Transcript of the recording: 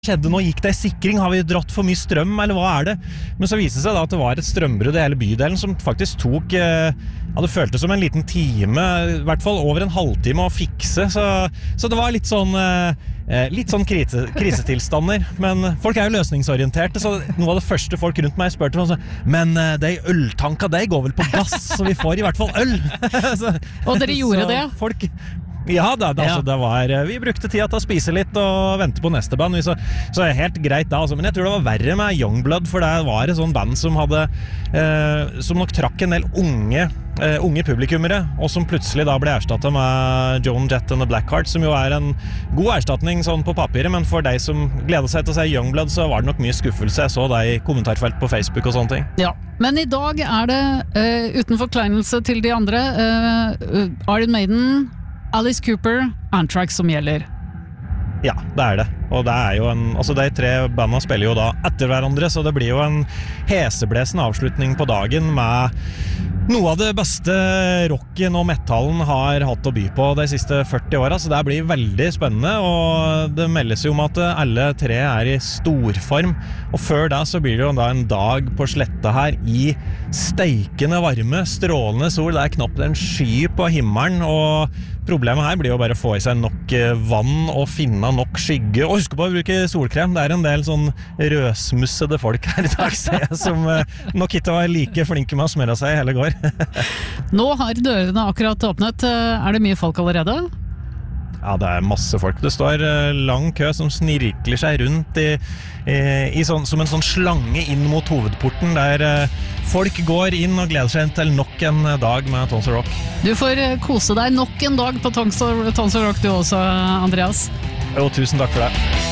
skjedde nå? Gikk det i sikring? Har vi dratt for mye strøm, eller hva det? Men så viste det seg da at det var et strømbrudd i hele bydelen som faktisk tok, det føltes som en liten time, i hvert fall over en halvtime å fikse, så det var litt sånn krisetilstander, men folk jo løsningsorienterte, så noe av det første folk rundt meg spurte var sånn, men de øltanka, de går vel på gass, så vi får i hvert fall øl. Og dere gjorde det? Ja, det var, vi brukte tida til å spise litt og vente på neste band, så helt greit da, altså. Men jeg tror det var verre med Youngblood, for det var et sånn band som hadde, som nok trakk en del unge publikummere, og som plutselig da ble erstattet med Joan Jett and the Blackheart, som jo en god erstatning sånn på papiret, men for deg som gleder seg til å se Youngblood, så var det nok mye skuffelse. Jeg så deg i kommentarfelt på Facebook og sånne ting. Ja, men i dag det, uten forkleinelse til de andre, Iron Maiden, Alice Cooper, Anthrax som gjelder. Ja, det det. Og det jo altså de tre bandene spiller jo da etter hverandre, så det blir jo en heseblesende avslutning på dagen med noe av det beste rocken og metallen har hatt å by på de siste 40 årene, så det blir veldig spennende, og det meldes jo om at alle tre i storform, og før det så blir det jo da en dag på sletta her i steikende varme, strålende sol, det knapt en sky på himmelen, og problemet her blir jo bare å få i seg nok vann og finne nok skygge, og husk på å bruke solkrem, det en del sånn røsmussede folk her i dag, som nok ikke var like flinke med å smøre seg hele går. Nå har dørene akkurat åpnet, det mye folk allerede? Ja, det masse folk. Det står lang kø som snirkler seg rundt som en sånn slange inn mot hovedporten, der folk går inn og gleder seg til nok en dag med Tons of Rock. Du får kose deg nok en dag på Tons of Rock du også, Andreas. Jo, tusen takk for det.